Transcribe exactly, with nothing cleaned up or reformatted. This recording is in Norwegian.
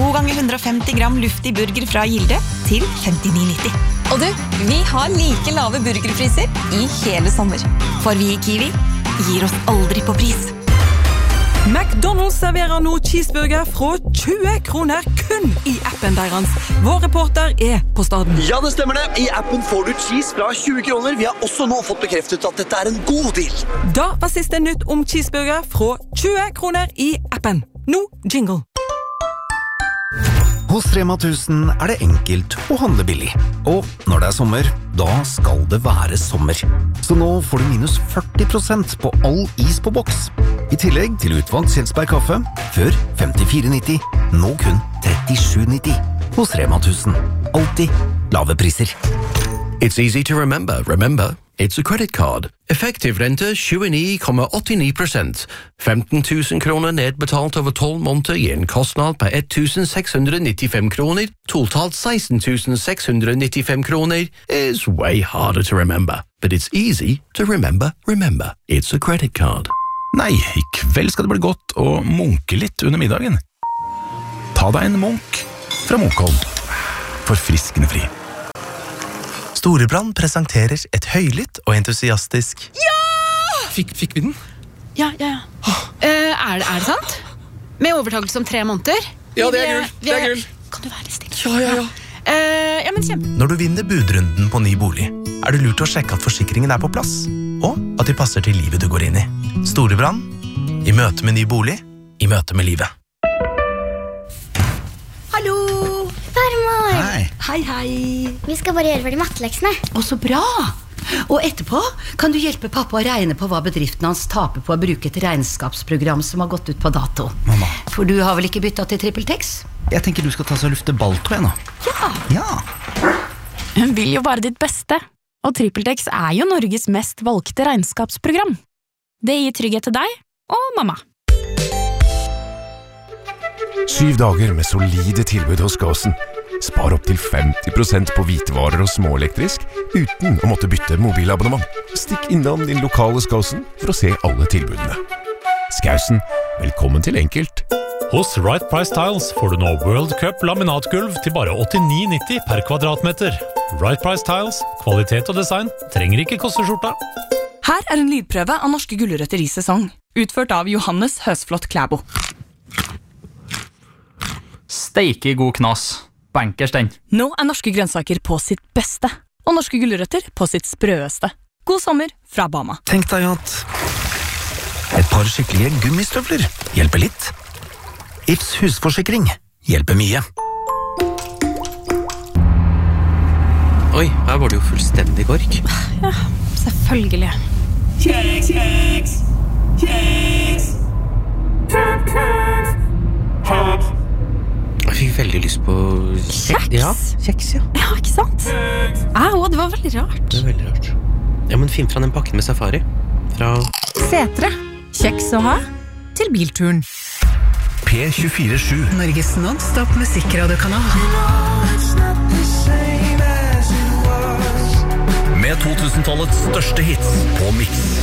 to ganger hundre og femti gram luftig burger fra Gilde til femtini nitti. Og du, vi har like lave burgerpriser i hele sommer. For vi i Kiwi gir oss aldri på pris. McDonald's serverer nå cheeseburger fra tjue kroner kun i appen deres. Vår reporter er på staden. Ja, det stemmer det. I appen får du cheese fra tjue kroner. Vi har også nå fått bekreftet at dette er en god deal. Da var siste nytt om cheeseburger fra tjue kroner i appen. Nå jingle. Hos Rema tusen er det enkelt å handle billig. Og når det er sommer, da skal det være sommer. Så nå får du minus førti prosent på all is på boks. I tillegg til utvalgt Kjelsberg kaffe, før femtifire nitti, nå kun trettisju nitti. Hos Rema tusen. Alltid lave priser. It's easy to remember. Remember, it's a credit card. Effektiv rente tjueni komma åttini prosent. femten tusen kroner nedbetalt over tolv måneder gir en kostnad på ett tusen seks hundre nittifem kroner. Totalt seksten tusen seks hundre nittifem kroner is way harder to remember. But it's easy to remember. Remember, it's a credit card. Nei, i kveld skal det bli godt å munke litt under middagen. Ta deg en munk fra Munkholm. Forfriskende fri. Storebrand presenterer et høylytt og entusiastisk Ja! Fikk, fikk vi den? Ja, ja, ja. Uh, er, det, er det sant? Med overtakelse om tre måneder? Ja, det er gull. Det er gull. Kan du være stille? Ja, ja, ja. Uh, ja, men kjempe. Når du vinner budrunden på ny bolig, er det lurt å sjekke at forsikringen er på plass, og at de passer til livet du går inn i. Storebrand, i møte med ny bolig, i møte med livet. Hallo! Farmor! Hei. Hei, hei. Vi skal bare gjøre ferdig matteleksene. Å, så bra! Og etterpå kan du hjelpe pappa å regne på hva bedriften hans taper på å bruke et regnskapsprogram som har gått ut på dato. Mamma. For du har vel ikke byttet til TrippelTex? Jeg tenker du skal ta så lufte balltå igjen nå. Ja! Ja. Hun vil jo bare ditt beste. Og TrippelTex er jo Norges mest valgte regnskapsprogram. Det gir trygghet til deg og mamma. Syv dager med solide tilbud hos Gåsen. Spar opp til femti prosent på hvitevarer og småelektrisk uten å måtte bytte mobilabonnement. Stikk innom din lokale Skåsen for å se alle tilbudene. Skausen, velkommen til enkelt. Hos Right Price Tiles får du nå World Cup laminatgulv til bare åttini nitti per kvadratmeter. Right Price Tiles, kvalitet og design, trenger ikke koste skjorta. Her er en lydprøve av norske gulrøtter i sesong, utført av Johannes Høsflot Klæbo. Steike god knas. Bankers den. Nå er norske grønnsaker på sitt beste, og norske gulrøtter på sitt sprøeste. God sommer fra Bama. Tenk deg at et par skikkelige gummistøvler hjelper litt. Ifs husforsikring hjelper mye. Oi, her var det jo fullstendig kork. Ja, selvfølgelig. Kjeks, kjeks, kjeks. Kjeks, kjeks. Jeg fikk veldig lyst på Kjeks? Ja, kjeks, ja. Ja, ikke sant? Au, det var veldig rart. Det er veldig rart. Ja, men finn fra den pakken med safari. Fra Setre. Kjeks å ha til bilturen. P tjuefire sju. Norges non-stop musikkradiokanal. Med to tusen-tallets største hits på Mix.